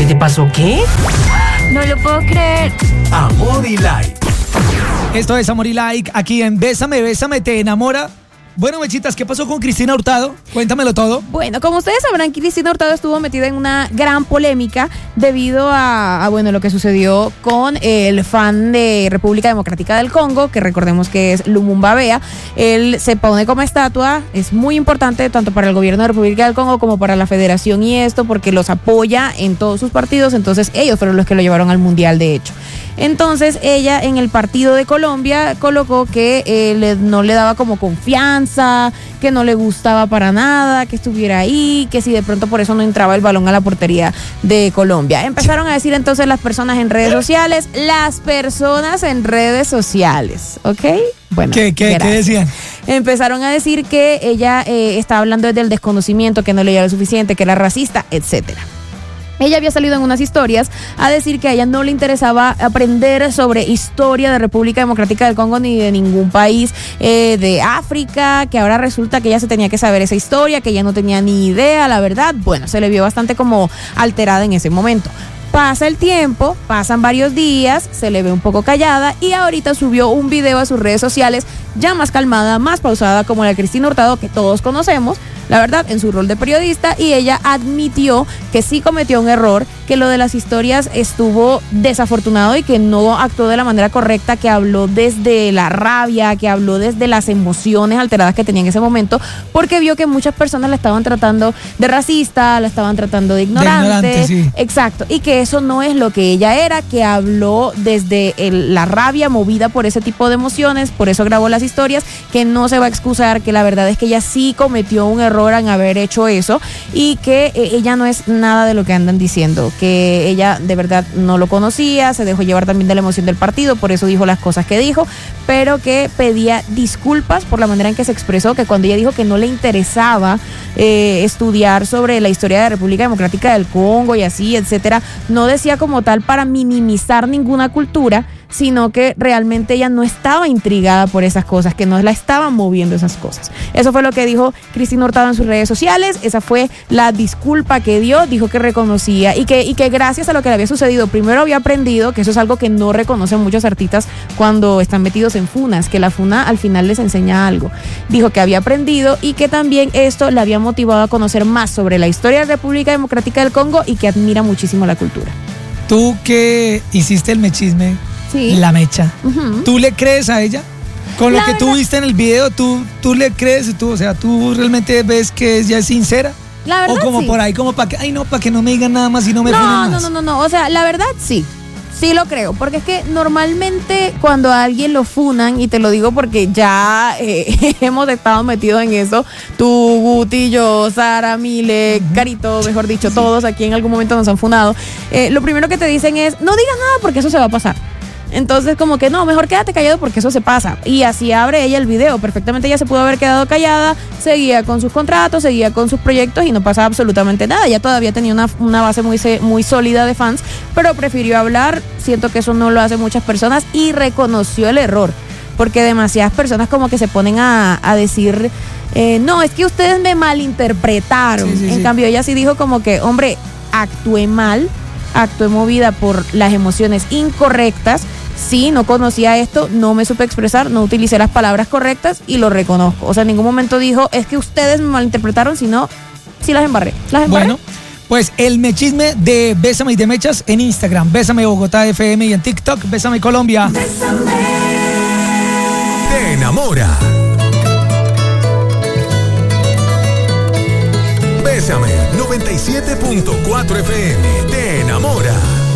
te pasó qué? No lo puedo creer. Amor y Like. Esto es Amor y Like, aquí en Bésame, Bésame, te enamora. Bueno, mechitas, ¿qué pasó con Cristina Hurtado? Cuéntamelo todo. Bueno, como ustedes sabrán, Cristina Hurtado estuvo metida en una gran polémica debido a lo que sucedió con el fan de República Democrática del Congo, que recordemos que es Lumumba Bea. Él se pone como estatua, es muy importante tanto para el gobierno de República del Congo como para la federación y esto, porque los apoya en todos sus partidos, entonces ellos fueron los que lo llevaron al Mundial, de hecho. Entonces ella en el partido de Colombia colocó que no le daba como confianza, que no le gustaba para nada, que estuviera ahí, que si de pronto por eso no entraba el balón a la portería de Colombia. Empezaron a decir entonces las personas en redes sociales, ¿ok? Bueno, ¿Qué decían? Empezaron a decir que ella estaba hablando desde el desconocimiento, que no leía lo suficiente, que era racista, etcétera. Ella había salido en unas historias a decir que a ella no le interesaba aprender sobre historia de República Democrática del Congo ni de ningún país de África, que ahora resulta que ella se tenía que saber esa historia, que ella no tenía ni idea, la verdad. Bueno, se le vio bastante como alterada en ese momento. Pasa el tiempo, pasan varios días, se le ve un poco callada y ahorita subió un video a sus redes sociales ya más calmada, más pausada, como la de Cristina Hurtado, que todos conocemos, la verdad, en su rol de periodista, y ella admitió que sí cometió un error, que lo de las historias estuvo desafortunado y que no actuó de la manera correcta, que habló desde la rabia, que habló desde las emociones alteradas que tenía en ese momento, porque vio que muchas personas la estaban tratando de racista, la estaban tratando de ignorante, sí. Exacto, y que eso no es lo que ella era, que habló desde la rabia movida por ese tipo de emociones, por eso grabó las historias, que no se va a excusar, que la verdad es que ella sí cometió un error en haber hecho eso y que ella no es nada de lo que andan diciendo, que ella de verdad no lo conocía, se dejó llevar también de la emoción del partido, por eso dijo las cosas que dijo, pero que pedía disculpas por la manera en que se expresó, que cuando ella dijo que no le interesaba estudiar sobre la historia de la República Democrática del Congo y así, etcétera, no decía como tal para minimizar ninguna cultura, sino que realmente ella no estaba intrigada por esas cosas, que no la estaban moviendo esas cosas. Eso fue lo que dijo Cristina Hurtado en sus redes sociales, esa fue la disculpa que dio, dijo que reconocía y que gracias a lo que le había sucedido, primero había aprendido, que eso es algo que no reconocen muchos artistas cuando están metidos en funas, que la funa al final les enseña algo. Dijo que había aprendido y que también esto le había motivado a conocer más sobre la historia de la República Democrática del Congo y que admira muchísimo la cultura. Tú que hiciste el mechisme, Sí. la mecha, Uh-huh. ¿tú le crees a ella? Con lo que tú viste en el video, ¿tú le crees? ¿Tú realmente ves que ella es sincera? La verdad, o como sí. por ahí, como para que, para que no me digan nada más y no me funen más. No, o sea, la verdad sí lo creo, porque es que normalmente cuando a alguien lo funan, y te lo digo porque ya hemos estado metidos en eso, tú, Guti, yo, Sara, Mile, Carito, mejor dicho, todos aquí en algún momento nos han funado, lo primero que te dicen es, no digas nada porque eso se va a pasar. Entonces como que no, mejor quédate callado porque eso se pasa. Y así abre ella el video. Perfectamente ella se pudo haber quedado callada, seguía con sus contratos, seguía con sus proyectos y no pasaba absolutamente nada. Ella todavía tenía una base muy sólida de fans, pero prefirió hablar. Siento que eso no lo hacen muchas personas y reconoció el error, porque demasiadas personas como que se ponen a decir no, es que ustedes me malinterpretaron. En cambio ella sí dijo como que, hombre, actué mal, actué movida por las emociones incorrectas, sí, no conocía esto, no me supe expresar, no utilicé las palabras correctas y lo reconozco. O sea, en ningún momento dijo, es que ustedes me malinterpretaron, sino, sí las embarré. Bueno, pues el mechisme de Bésame y de Mechas en Instagram, Bésame Bogotá FM, y en TikTok, Bésame Colombia. Bésame. Te enamora. Bésame 97.4 FM. Te enamora.